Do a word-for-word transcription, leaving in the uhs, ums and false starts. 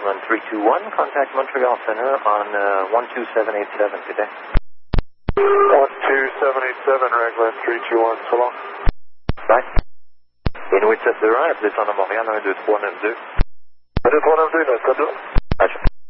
Raglan three two one, contact Montreal Center on uh, one two seven eight seven. Good day. one two seven eight seven, Raglan three two one, so long. Bye. Inuit sept deux un, appelez ça à Montréal un deux trois neuf deux. un deux trois neuf deux, notre code là. Roger.